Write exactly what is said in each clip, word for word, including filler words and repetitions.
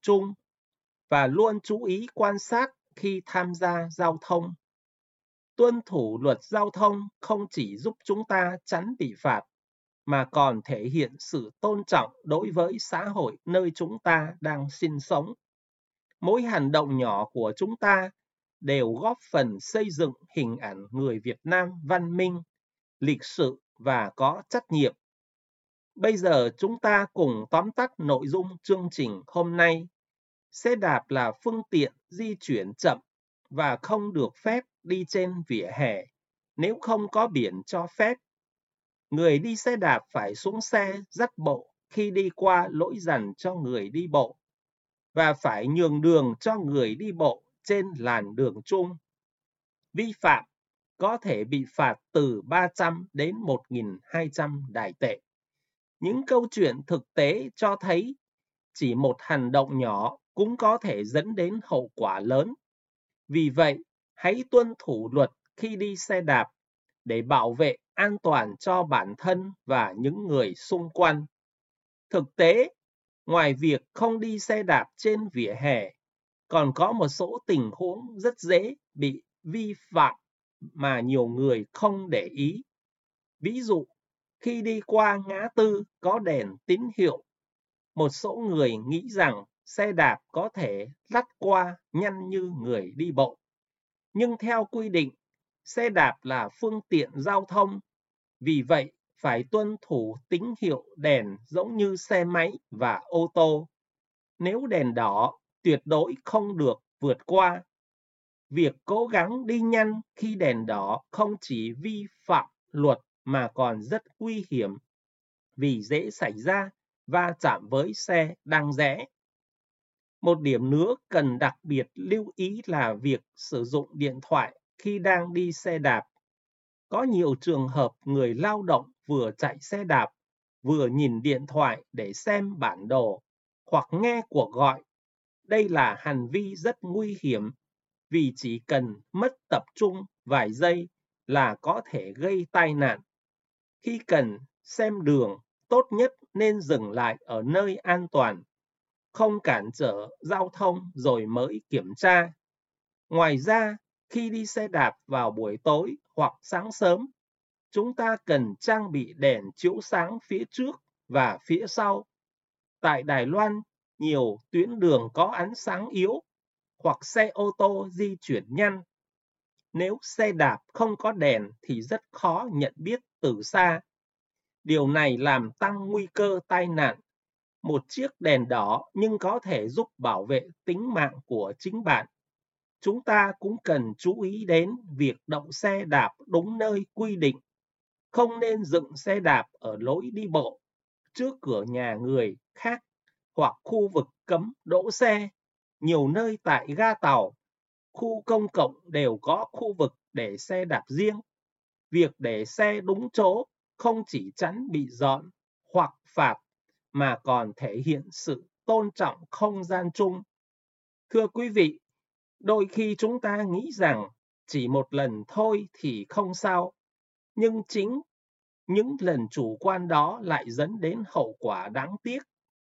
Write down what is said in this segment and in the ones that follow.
chung và luôn chú ý quan sát khi tham gia giao thông. Tuân thủ luật giao thông không chỉ giúp chúng ta tránh bị phạt, mà còn thể hiện sự tôn trọng đối với xã hội nơi chúng ta đang sinh sống. Mỗi hành động nhỏ của chúng ta đều góp phần xây dựng hình ảnh người Việt Nam văn minh, lịch sự và có trách nhiệm. Bây giờ chúng ta cùng tóm tắt nội dung chương trình hôm nay. Xe đạp là phương tiện di chuyển chậm và không được phép đi trên vỉa hè nếu không có biển cho phép. Người đi xe đạp phải xuống xe dắt bộ khi đi qua lối dành cho người đi bộ và phải nhường đường cho người đi bộ trên làn đường chung. Vi phạm có thể bị phạt từ ba trăm đến một nghìn hai trăm đài tệ. Những câu chuyện thực tế cho thấy chỉ một hành động nhỏ cũng có thể dẫn đến hậu quả lớn. Vì vậy, hãy tuân thủ luật khi đi xe đạp để bảo vệ an toàn cho bản thân và những người xung quanh. Thực tế, ngoài việc không đi xe đạp trên vỉa hè, còn có một số tình huống rất dễ bị vi phạm mà nhiều người không để ý. Ví dụ, khi đi qua ngã tư có đèn tín hiệu, một số người nghĩ rằng xe đạp có thể lách qua nhanh như người đi bộ. Nhưng theo quy định, xe đạp là phương tiện giao thông, vì vậy phải tuân thủ tín hiệu đèn giống như xe máy và ô tô. Nếu đèn đỏ, tuyệt đối không được vượt qua. Việc cố gắng đi nhanh khi đèn đỏ không chỉ vi phạm luật mà còn rất nguy hiểm vì dễ xảy ra va chạm với xe đang rẽ. Một điểm nữa cần đặc biệt lưu ý là việc sử dụng điện thoại khi đang đi xe đạp. Có nhiều trường hợp người lao động vừa chạy xe đạp, vừa nhìn điện thoại để xem bản đồ hoặc nghe cuộc gọi. Đây là hành vi rất nguy hiểm vì chỉ cần mất tập trung vài giây là có thể gây tai nạn. Khi cần xem đường, tốt nhất nên dừng lại ở nơi an toàn, không cản trở giao thông rồi mới kiểm tra. Ngoài ra, khi đi xe đạp vào buổi tối hoặc sáng sớm, chúng ta cần trang bị đèn chiếu sáng phía trước và phía sau. Tại Đài Loan, nhiều tuyến đường có ánh sáng yếu hoặc xe ô tô di chuyển nhanh. Nếu xe đạp không có đèn thì rất khó nhận biết từ xa. Điều này làm tăng nguy cơ tai nạn. Một chiếc đèn đỏ nhưng có thể giúp bảo vệ tính mạng của chính bạn. Chúng ta cũng cần chú ý đến việc đậu xe đạp đúng nơi quy định. Không nên dựng xe đạp ở lối đi bộ, trước cửa nhà người khác hoặc khu vực cấm đỗ xe. Nhiều nơi tại ga tàu, khu công cộng đều có khu vực để xe đạp riêng. Việc để xe đúng chỗ không chỉ tránh bị dọn hoặc phạt mà còn thể hiện sự tôn trọng không gian chung. Thưa quý vị, đôi khi chúng ta nghĩ rằng chỉ một lần thôi thì không sao, nhưng chính những lần chủ quan đó lại dẫn đến hậu quả đáng tiếc.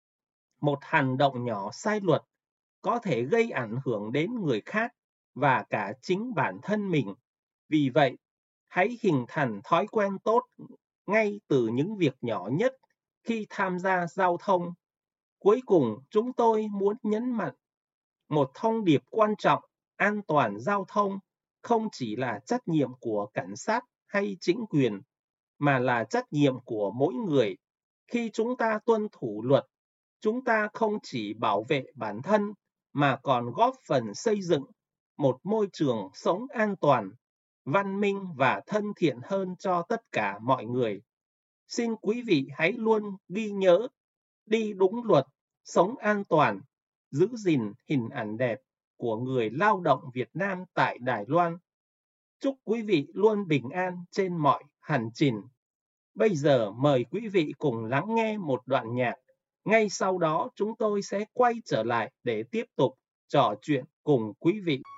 Một hành động nhỏ sai luật có thể gây ảnh hưởng đến người khác và cả chính bản thân mình. Vì vậy, hãy hình thành thói quen tốt ngay từ những việc nhỏ nhất khi tham gia giao thông. Cuối cùng, chúng tôi muốn nhấn mạnh một thông điệp quan trọng: an toàn giao thông không chỉ là trách nhiệm của cảnh sát hay chính quyền, mà là trách nhiệm của mỗi người. Khi chúng ta tuân thủ luật, chúng ta không chỉ bảo vệ bản thân mà còn góp phần xây dựng một môi trường sống an toàn, văn minh và thân thiện hơn cho tất cả mọi người. Xin quý vị hãy luôn ghi nhớ, đi đúng luật, sống an toàn, giữ gìn hình ảnh đẹp của người lao động Việt Nam tại Đài Loan. Chúc quý vị luôn bình an trên mọi hành trình. Bây giờ mời quý vị cùng lắng nghe một đoạn nhạc. Ngay sau đó chúng tôi sẽ quay trở lại để tiếp tục trò chuyện cùng quý vị.